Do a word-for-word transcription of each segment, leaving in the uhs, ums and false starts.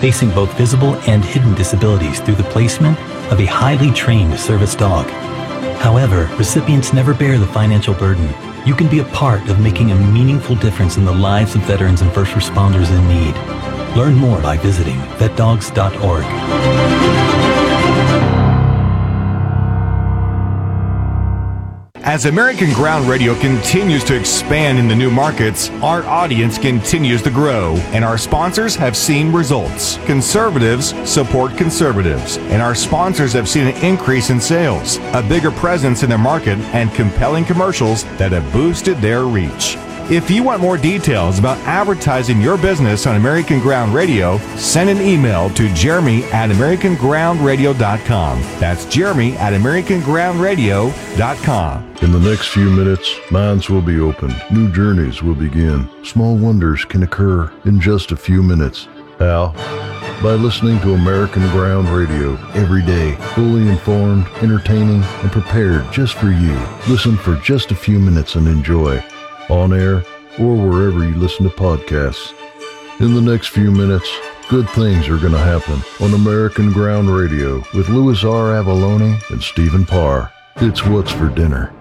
facing both visible and hidden disabilities through the placement of a highly trained service dog. However, recipients never bear the financial burden. You can be a part of making a meaningful difference in the lives of veterans and first responders in need. Learn more by visiting vet dogs dot org. As American Ground Radio continues to expand in the new markets, our audience continues to grow, and our sponsors have seen results. Conservatives support conservatives, and our sponsors have seen an increase in sales, a bigger presence in their market, and compelling commercials that have boosted their reach. If you want more details about advertising your business on American Ground Radio, send an email to Jeremy at American Ground Radio dot com. That's Jeremy at American Ground Radio dot com. In the next few minutes, minds will be opened. New journeys will begin. Small wonders can occur in just a few minutes. How? By listening to American Ground Radio every day. Fully informed, entertaining, and prepared just for you. Listen for just a few minutes and enjoy. On air, or wherever you listen to podcasts. In the next few minutes, good things are going to happen on American Ground Radio with Louis R. Avalone and Stephen Parr. It's What's for Dinner.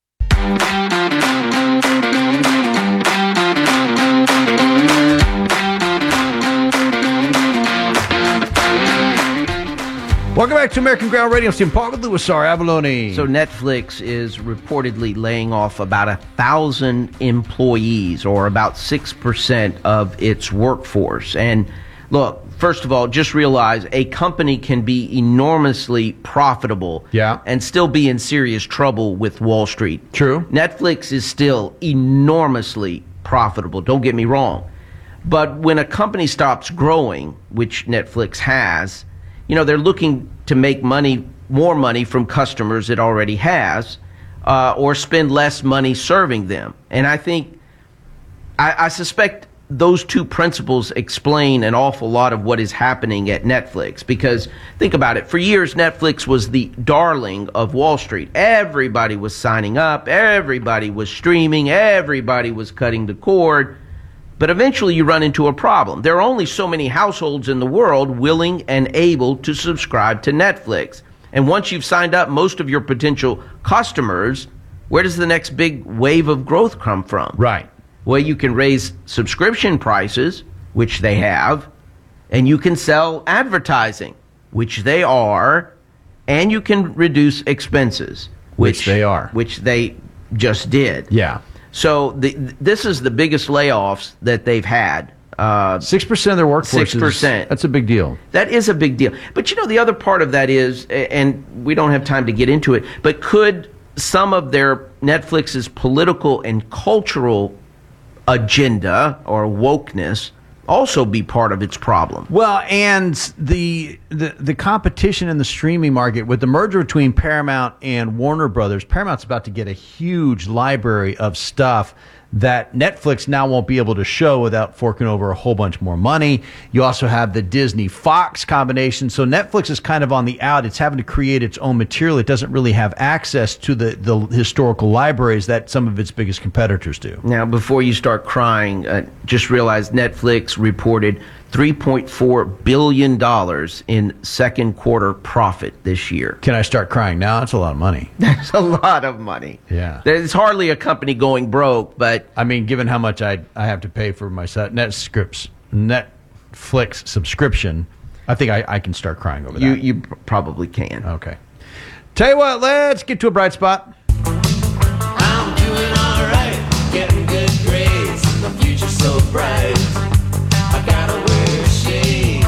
Welcome back to American Ground Radio. Stephen Parr with Louis R. Avalone. So Netflix is reportedly laying off about a thousand employees, or about six percent of its workforce. And look, first of all, just realize a company can be enormously profitable, yeah, and still be in serious trouble with Wall Street. True. Netflix is still enormously profitable. Don't get me wrong. But when a company stops growing, which Netflix has, you know, they're looking to make money, more money from customers it already has, uh, or spend less money serving them. And I think, I, I suspect those two principles explain an awful lot of what is happening at Netflix. Because think about it, for years Netflix was the darling of Wall Street. Everybody was signing up, everybody was streaming, everybody was cutting the cord. But eventually you run into a problem. There are only so many households in the world willing and able to subscribe to Netflix. And once you've signed up most of your potential customers, where does the next big wave of growth come from? Right. Well, you can raise subscription prices, which they have, and you can sell advertising, which they are, and you can reduce expenses, which, which they are. Which they just did. Yeah. So the, this is the biggest layoffs that they've had. Uh, Six percent of their workforce. Six percent. That's a big deal. That is a big deal. But you know, the other part of that is, and we don't have time to get into it, but could some of their Netflix's political and cultural agenda or wokeness also be part of its problem? Well, and the, the the competition in the streaming market with the merger between Paramount and Warner Brothers, Paramount's about to get a huge library of stuff that Netflix now won't be able to show without forking over a whole bunch more money. You also have the Disney-Fox combination. So Netflix is kind of on the out. It's having to create its own material. It doesn't really have access to the, the historical libraries that some of its biggest competitors do. Now, before you start crying, uh, just realize Netflix reported three point four billion dollars in second quarter profit this year. Can I start crying now? That's a lot of money. That's a lot of money. Yeah. There's hardly a company going broke, but... I mean, given how much I I have to pay for my Netflix, Netflix subscription, I think I, I can start crying over that. You, you probably can. Okay. Tell you what, let's get to a bright spot. I'm doing all right, getting good grades, the future's so bright. I gotta wear shades.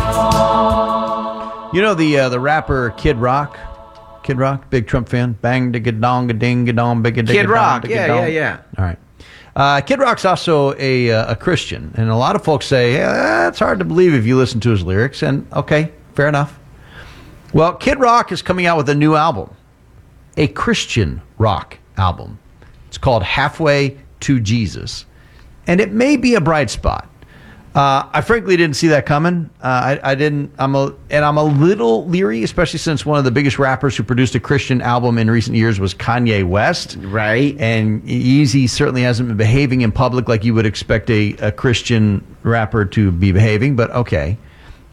You know the uh, the rapper Kid Rock? Kid Rock, big Trump fan. Bang digga dong ding dong big digga Kid Rock, yeah, yeah, yeah. All right. Uh, Kid Rock's also a uh, a Christian, and a lot of folks say eh, it's hard to believe if you listen to his lyrics. And okay, fair enough. Well, Kid Rock is coming out with a new album, a Christian rock album. It's called Halfway to Jesus, and it may be a bright spot. Uh, I frankly didn't see that coming. Uh, I, I didn't. I'm a, and I'm a little leery, especially since one of the biggest rappers who produced a Christian album in recent years was Kanye West. Right. And Yeezy certainly hasn't been behaving in public like you would expect a, a Christian rapper to be behaving. But okay.